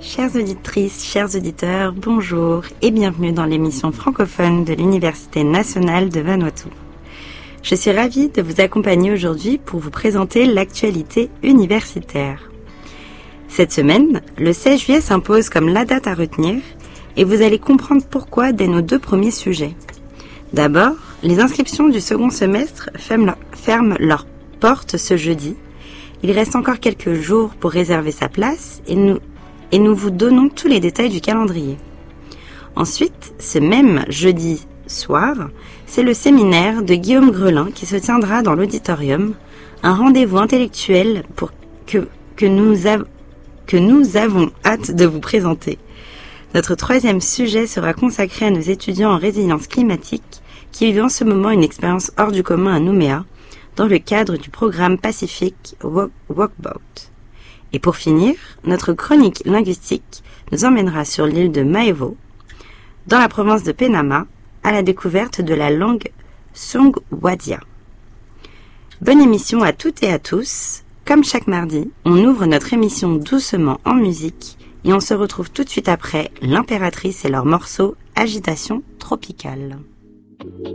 Chères auditrices, chers auditeurs, bonjour et bienvenue dans l'émission francophone de l'Université nationale de Vanuatu. Je suis ravie de vous accompagner aujourd'hui pour vous présenter l'actualité universitaire. Cette semaine, le 16 juillet s'impose comme la date à retenir et vous allez comprendre pourquoi dès nos deux premiers sujets. D'abord, les inscriptions du second semestre ferment leurs portes ce jeudi. Il reste encore quelques jours pour réserver sa place et nous vous donnons tous les détails du calendrier. Ensuite, ce même jeudi soir, c'est le séminaire de Guillaume Grelin qui se tiendra dans l'auditorium, un rendez-vous intellectuel que nous avons hâte de vous présenter. Notre troisième sujet sera consacré à nos étudiants en résilience climatique qui vivent en ce moment une expérience hors du commun à Nouméa dans le cadre du programme Pacific Walkabout. Et pour finir, notre chronique linguistique nous emmènera sur l'île de Maevo, dans la province de Penama, à la découverte de la langue Songw'adja. Bonne émission à toutes et à tous. Comme chaque mardi, on ouvre notre émission doucement en musique et on se retrouve tout de suite après l'Impératrice et leur morceau Agitation tropicale.